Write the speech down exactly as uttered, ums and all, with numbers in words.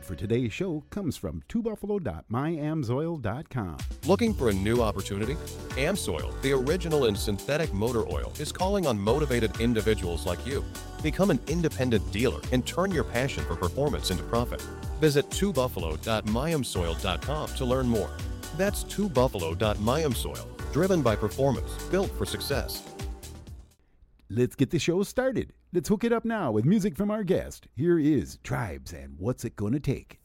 for today's show comes from two buffalo dot my amsoil dot com. Looking for a new opportunity? AmSoil, the original and synthetic motor oil, is calling on motivated individuals like you. Become an independent dealer and turn your passion for performance into profit. Visit two buffalo dot my amsoil dot com to learn more. That's two buffalo dot my amsoil, driven by performance, built for success. Let's get the show started. Let's hook it up now with music from our guest. Here is Tribes and What's It Gonna Take.